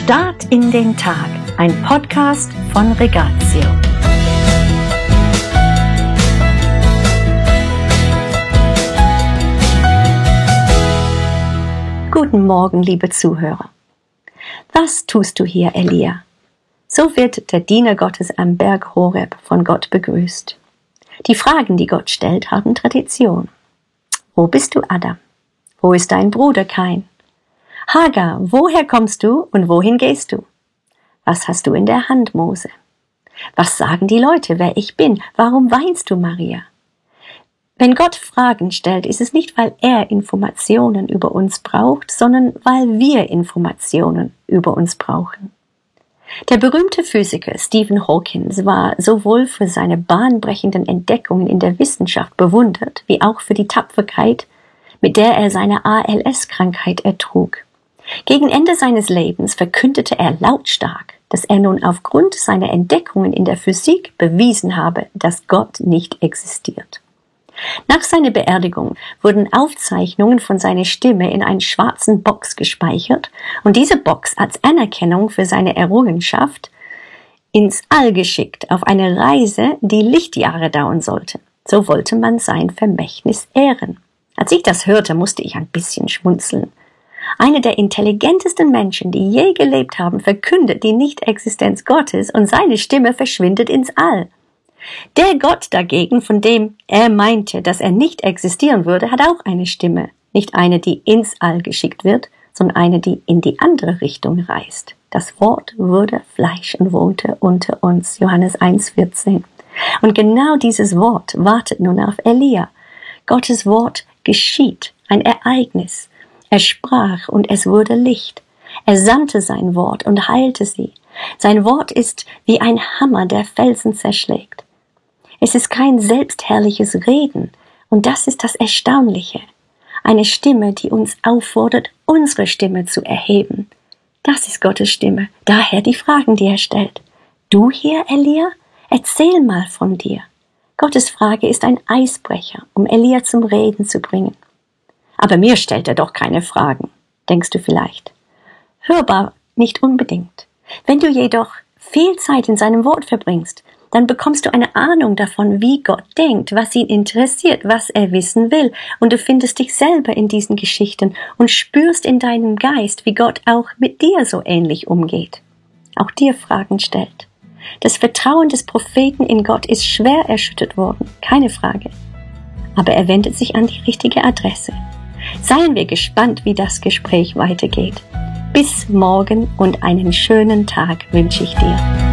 Start in den Tag, ein Podcast von Regatio. Guten Morgen, liebe Zuhörer. Was tust du hier, Elia? So wird der Diener Gottes am Berg Horeb von Gott begrüßt. Die Fragen, die Gott stellt, haben Tradition. Wo bist du, Adam? Wo ist dein Bruder Kain? Hagar, woher kommst du und wohin gehst du? Was hast du in der Hand, Mose? Was sagen die Leute, wer ich bin? Warum weinst du, Maria? Wenn Gott Fragen stellt, ist es nicht, weil er Informationen über uns braucht, sondern weil wir Informationen über uns brauchen. Der berühmte Physiker Stephen Hawking war sowohl für seine bahnbrechenden Entdeckungen in der Wissenschaft bewundert, wie auch für die Tapferkeit, mit der er seine ALS-Krankheit ertrug. Gegen Ende seines Lebens verkündete er lautstark, dass er nun aufgrund seiner Entdeckungen in der Physik bewiesen habe, dass Gott nicht existiert. Nach seiner Beerdigung wurden Aufzeichnungen von seiner Stimme in einen schwarzen Box gespeichert und diese Box als Anerkennung für seine Errungenschaft ins All geschickt auf eine Reise, die Lichtjahre dauern sollte. So wollte man sein Vermächtnis ehren. Als ich das hörte, musste ich ein bisschen schmunzeln. Einer der intelligentesten Menschen, die je gelebt haben, verkündet die Nichtexistenz Gottes und seine Stimme verschwindet ins All. Der Gott dagegen, von dem er meinte, dass er nicht existieren würde, hat auch eine Stimme. Nicht eine, die ins All geschickt wird, sondern eine, die in die andere Richtung reist. Das Wort wurde Fleisch und wohnte unter uns. Johannes 1,14. Und genau dieses Wort wartet nun auf Elia. Gottes Wort geschieht, ein Ereignis. Er sprach und es wurde Licht. Er sandte sein Wort und heilte sie. Sein Wort ist wie ein Hammer, der Felsen zerschlägt. Es ist kein selbstherrliches Reden und das ist das Erstaunliche. Eine Stimme, die uns auffordert, unsere Stimme zu erheben. Das ist Gottes Stimme, daher die Fragen, die er stellt. Du hier, Elia? Erzähl mal von dir. Gottes Frage ist ein Eisbrecher, um Elia zum Reden zu bringen. Aber mir stellt er doch keine Fragen, denkst du vielleicht. Hörbar nicht unbedingt. Wenn du jedoch viel Zeit in seinem Wort verbringst, dann bekommst du eine Ahnung davon, wie Gott denkt, was ihn interessiert, was er wissen will. Und du findest dich selber in diesen Geschichten und spürst in deinem Geist, wie Gott auch mit dir so ähnlich umgeht. Auch dir Fragen stellt. Das Vertrauen des Propheten in Gott ist schwer erschüttert worden, keine Frage. Aber er wendet sich an die richtige Adresse. Seien wir gespannt, wie das Gespräch weitergeht. Bis morgen und einen schönen Tag wünsche ich dir.